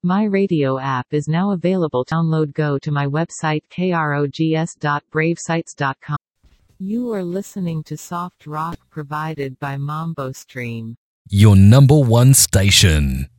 My radio app is now available. Download. Go to my website krogs.bravesites.com. You are listening to soft rock provided by Mambo Stream. Your number one station.